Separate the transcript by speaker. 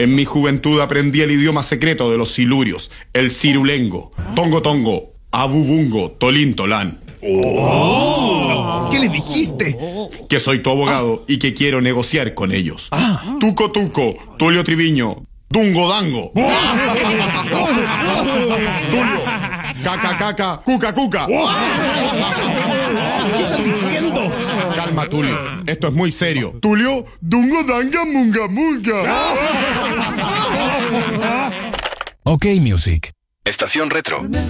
Speaker 1: En mi juventud aprendí el idioma secreto de los silurios, el cirulengo, tongo tongo, abubungo, tolín tolán.
Speaker 2: ¿Qué le dijiste?
Speaker 1: Que soy tu abogado y que quiero negociar con ellos. Tuco tuco, Tulio Triviño, dungo dango. Tulio, caca caca, cuca cuca.
Speaker 2: ¿Qué están diciendo?
Speaker 1: Calma, Tulio, esto es muy serio. Tulio, dungo danga munga munga.
Speaker 3: OK Music.
Speaker 4: Estación Retro.